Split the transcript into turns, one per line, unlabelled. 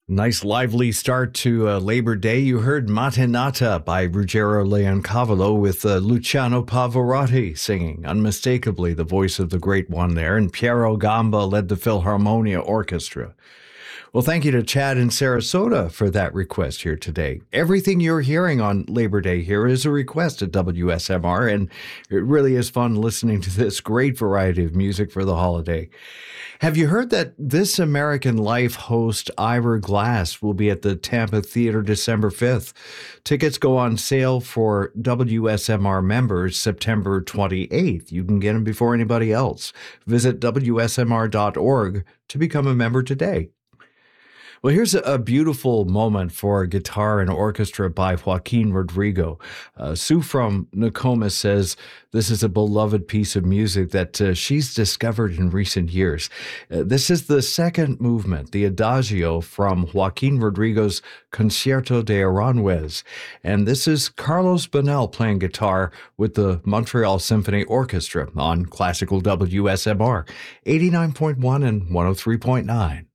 Nice lively start to Labor Day. You heard Mattinata by Ruggero Leoncavallo with Luciano Pavarotti singing, unmistakably the voice of the great one there, and Piero Gamba led the Philharmonia Orchestra. Well, thank you to Chad in Sarasota for that request here today. Everything you're hearing on Labor Day here is a request at WSMR, and it really is fun listening to this great variety of music for the holiday. Have you heard that This American Life host Ira Glass will be at the Tampa Theater December 5th? Tickets go on sale for WSMR members September 28th. You can get them before anybody else. Visit WSMR.org to become a member today. Well, here's a beautiful moment for guitar and orchestra by Joaquin Rodrigo. Sue from Nokomis says this is a beloved piece of music that she's discovered in recent years. This is the second movement, the Adagio from Joaquin Rodrigo's Concierto de Aranjuez. And this is Carlos Bonell playing guitar with the Montreal Symphony Orchestra on Classical WSMR 89.1 and 103.9.